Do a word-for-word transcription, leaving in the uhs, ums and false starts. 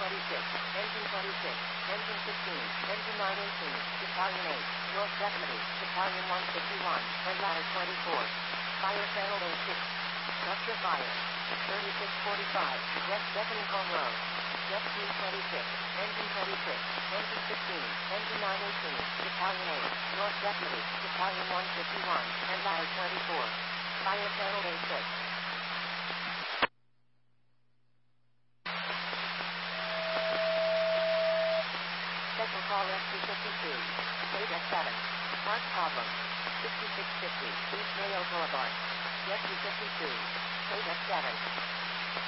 twenty-six, Engine twenty-six, Engine fifteen, Engine nine eighteen, Battalion eight, North Deputy, Battalion one fifty-one, and Ladder twenty-four. Fire Channel A six. Structure fire. thirty-six forty-five, Jet deafening home road. Jet Q twenty-six, Engine twenty-six, Engine fifteen, Engine nine eighteen, Battalion eight, North Deputy, Battalion one fifty-one, and Ladder twenty-four. Fire Channel A six. Special call S Q fifty-two. State at seven. Park problem. sixty-six fifty, East Mayo Boulevard. Jet Q fifty-two. State at seven.